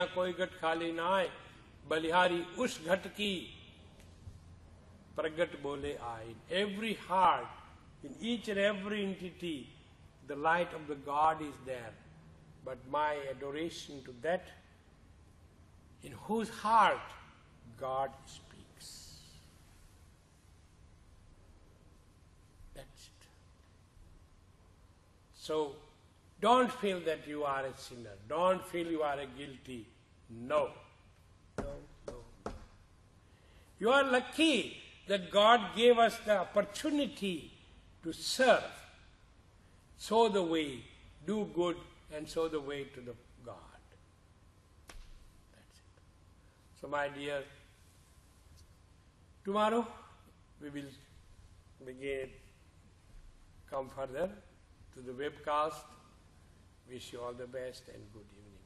कोई घट खाली ना आए, बलिहारी उस घट की प्रगट बोले आए. In every heart, in each and every entity, the light of the God is there. But my adoration to that in whose heart God speaks. That's it. So, don't feel that you are a sinner. Don't feel you are a guilty. No. No, no, no. You are lucky that God gave us the opportunity to serve, show the way, do good, and show the way to the God. That's it. So my dear, tomorrow we will begin, come further to the webcast. Wish you all the best and good evening,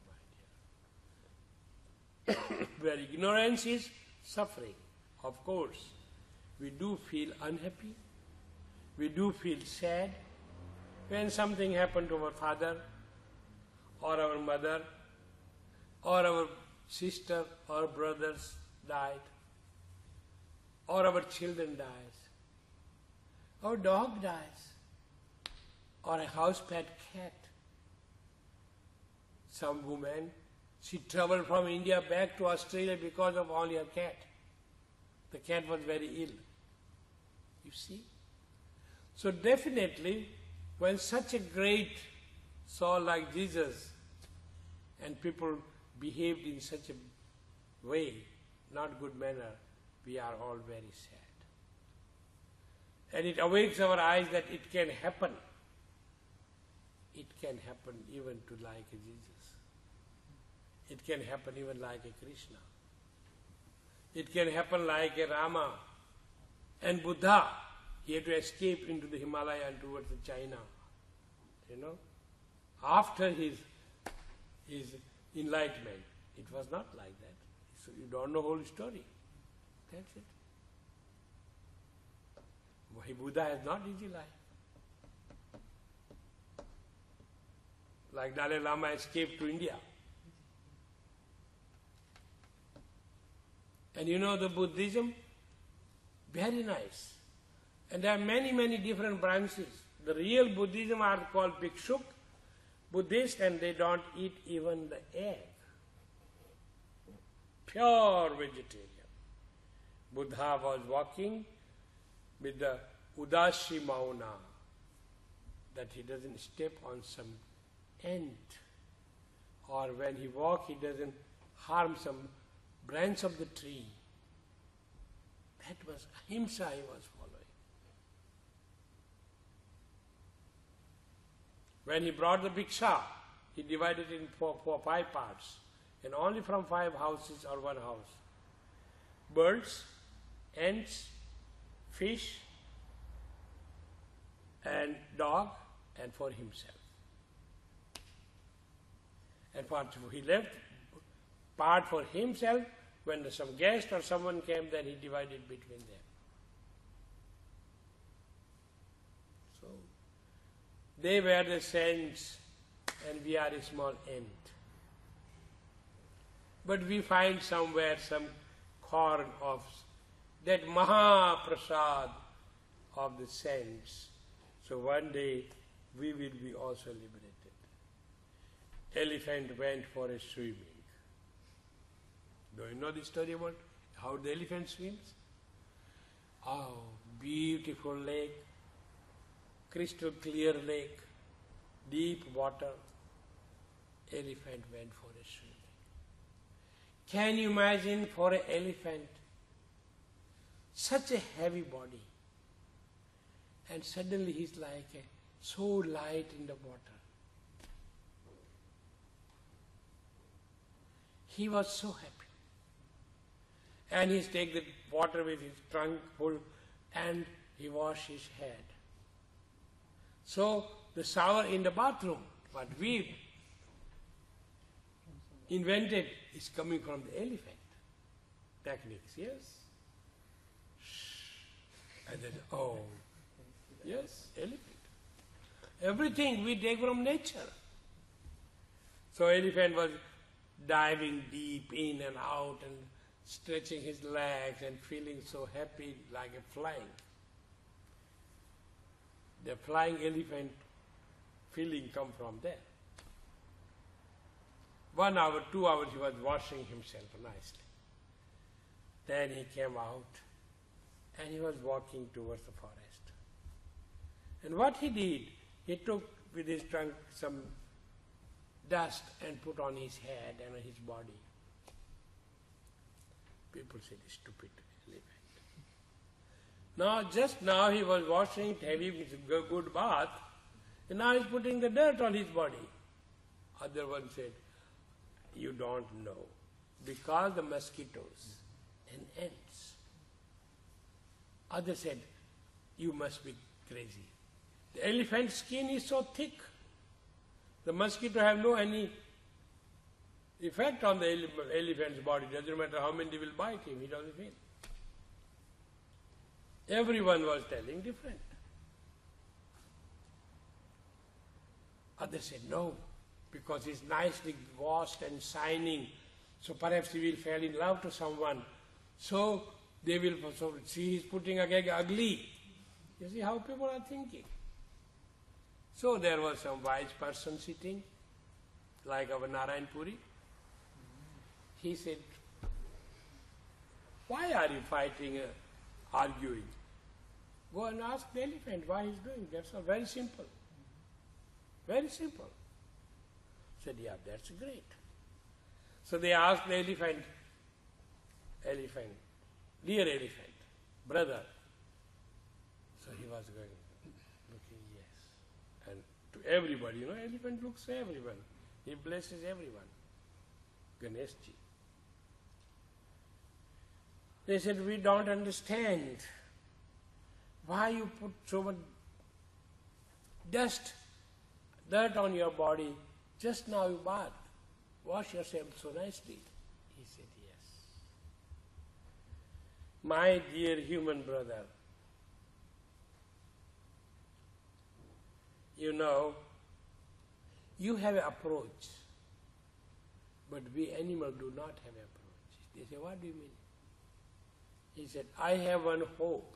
my dear. Where ignorance is suffering, of course, we do feel unhappy, we do feel sad when something happened to our father or our mother or our sister or brothers died or our children dies, our dog dies or a house pet cat. Some woman, she traveled from India back to Australia because of only her cat. The cat was very ill. You see? So definitely, when such a great soul like Jesus and people behaved in such a way, not good manner, we are all very sad. And it awakes our eyes that it can happen. It can happen even to like a Jesus. It can happen even like a Krishna. It can happen like a Rama and Buddha. He had to escape into the Himalaya and towards China. You know, after his enlightenment, it was not like that. So you don't know the whole story. That's it. Why Buddha has not easy life. Like Dalai Lama escaped to India. And you know the Buddhism, very nice. And there are many, many different branches. The real Buddhism are called Bhikshuk, Buddhist, and they don't eat even the egg. Pure vegetarian. Buddha was walking with the Udashi Mauna, that he doesn't step on some ant. Or when he walks, he doesn't harm some branch of the tree. That was ahimsa he was following. When he brought the bhiksha, he divided it in five parts, and only from 5 houses or 1 house. Birds, ants, fish, and dog, and for himself. And he left part for himself. When some guest or someone came, then he divided between them. So, they were the saints and we are a small ant. But we find somewhere some corn of that Mahaprasad of the saints. So one day we will be also liberated. Elephant went for a swimming. Do you know the story about how the elephant swims? Oh, beautiful lake, crystal clear lake, deep water. Elephant went for a swimming. Can you imagine for an elephant, such a heavy body, and suddenly he's like so light in the water. He was so happy. And he take the water with his trunk full and he wash his head. So the shower in the bathroom, what we invented, is coming from the elephant techniques, yes? And then, oh, yes, elephant. Everything we take from nature. So elephant was diving deep in and out and stretching his legs and feeling so happy like a flying. The flying elephant feeling come from there. 1 hour, 2 hours he was washing himself nicely. Then he came out and he was walking towards the forest. And what he did, he took with his trunk some dust and put on his head and on his body. People said, stupid elephant. Now, just now he was washing, having his good bath, and now he's putting the dirt on his body. Other one said, you don't know, because the mosquitoes and ants. Other said, you must be crazy. The elephant's skin is so thick. The mosquito have no any effect on the elephant's body. Doesn't matter how many will bite him, he doesn't feel. Everyone was telling different. Others said no, because he's nicely washed and shining, so perhaps he will fall in love to someone. So they will see he's putting a gag ugly. You see how people are thinking. So there was some wise person sitting, like our Narayan Puri. He said, why are you fighting, arguing? Go and ask the elephant why he's doing. That's all very simple. Very simple. Said, yeah, that's great. So they asked the elephant, dear elephant, brother. So he was going, looking, yes. And to everybody, elephant looks to everyone. He blesses everyone. Ganeshji. They said, we don't understand why you put so much dirt on your body. Just now you bathed. Wash yourself so nicely. He said, yes. My dear human brother, you have an approach, but we animals do not have an approach. They say, what do you mean? He said, I have one hope.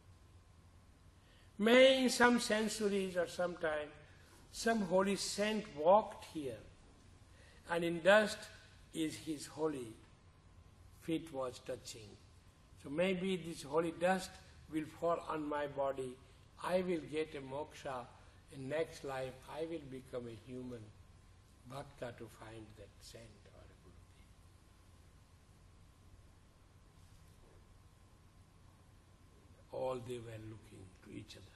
May in some centuries or sometime, some holy saint walked here, and in dust is his holy feet was touching. So maybe this holy dust will fall on my body. I will get a moksha. In next life, I will become a human bhakta to find that saint or a Gurudev. All they were looking to each other.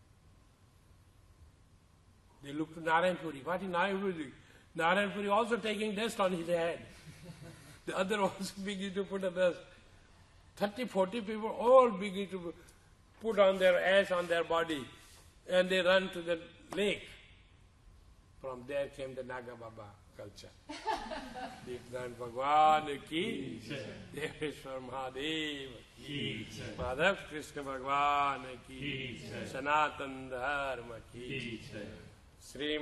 They looked to Narayan Puri. What is Narayan Puri? Narayan Puri also taking dust on his head. The other also beginning to put a dust. 30, 40 people all begin to put on their ash on their body. And they run to the lake. From there came the Naga Baba culture. Deepnand Bhagwan ki, Deveshwar Mahadev ki, Madhav Krishna Bhagwan ki, Sanatan Dharma ki, Sri